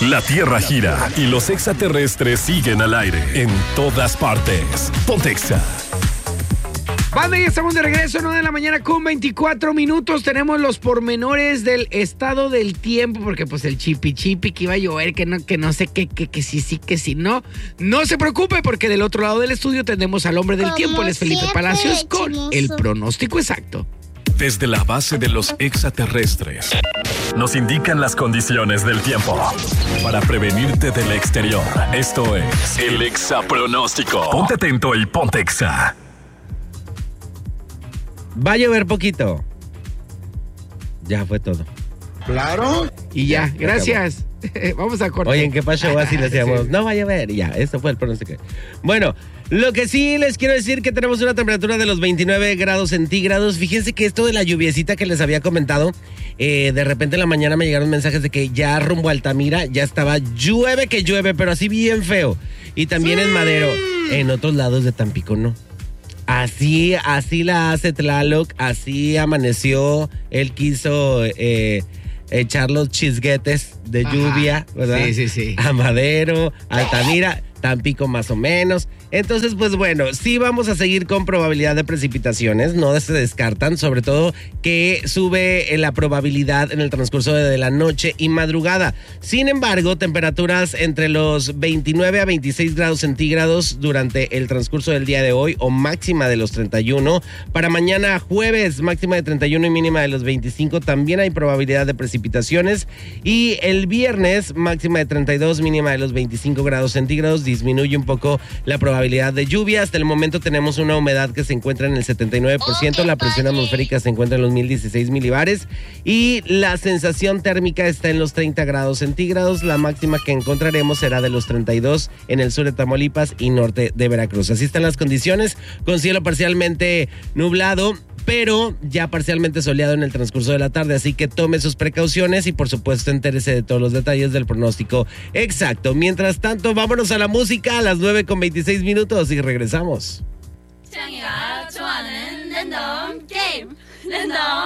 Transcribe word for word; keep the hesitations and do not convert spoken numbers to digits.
La Tierra gira y los extraterrestres siguen al aire en todas partes. Ponte Exa. Banda, ya estamos de regreso, nueve de la mañana con veinticuatro minutos. Tenemos los pormenores del estado del tiempo, porque pues el chipi chipi que iba a llover, que no, que no sé qué, que, que sí, sí, que sí, no. No se preocupe, porque del otro lado del estudio tenemos al hombre del Como tiempo, él es Felipe siempre, Palacios, con chismoso. el pronóstico exacto. Desde la base de los extraterrestres nos indican las condiciones del tiempo para prevenirte del exterior. Esto es el Exapronóstico. Ponte atento y ponte Exa. Va a llover poquito. Ya fue todo. Claro. Y ya, gracias. Vamos a cortar. Oye, ¿en qué pasó? Así le decíamos, Sí. no va a llover. Y ya, esto fue el pronóstico. Bueno, lo que sí les quiero decir que tenemos una temperatura de los veintinueve grados centígrados. Fíjense que esto de la lluviecita que les había comentado, eh, de repente en la mañana me llegaron mensajes de que ya rumbo a Altamira ya estaba llueve que llueve, pero así bien feo. Y también en Madero. En otros lados de Tampico no. Así, así la hace Tlaloc, así amaneció. Él quiso eh, echar los chisguetes de Ajá. lluvia, ¿verdad? Sí, sí, sí. A Madero, Altamira, Tampico más o menos. Entonces, pues bueno, sí vamos a seguir con probabilidad de precipitaciones, no se descartan, sobre todo que sube la probabilidad en el transcurso de la noche y madrugada. Sin embargo, temperaturas entre los veintinueve a veintiséis grados centígrados durante el transcurso del día de hoy, o máxima de los treinta y uno. Para mañana jueves, máxima de treinta y uno y mínima de los veinticinco, también hay probabilidad de precipitaciones. Y el viernes, máxima de treinta y dos, mínima de los veinticinco grados centígrados, disminuye un poco la probabilidad de lluvia. Hasta el momento tenemos una humedad que se encuentra en el setenta y nueve por ciento, Oh, qué la presión padre. atmosférica se encuentra en los mil dieciséis milibares y la sensación térmica está en los treinta grados centígrados. La máxima que encontraremos será de los treinta y dos en el sur de Tamaulipas y norte de Veracruz. Así están las condiciones, con cielo parcialmente nublado, pero ya parcialmente soleado en el transcurso de la tarde, así que tome sus precauciones y por supuesto entérese de todos los detalles del pronóstico exacto. Mientras tanto, vámonos a la música a las nueve con veintiséis minutos y regresamos. 창이가 좋아하는 랜덤 게임 랜덤